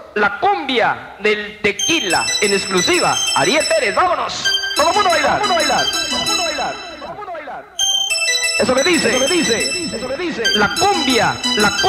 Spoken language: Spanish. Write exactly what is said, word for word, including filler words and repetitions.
la cumbia del tequila en exclusiva. Ariel Pérez, vámonos. Todo el mundo a bailar. Todo el mundo a bailar. Todo el mundo a bailar. Todo el mundo a bailar. Eso que dice, eso que dice, eso que dice. La cumbia, la cumbia.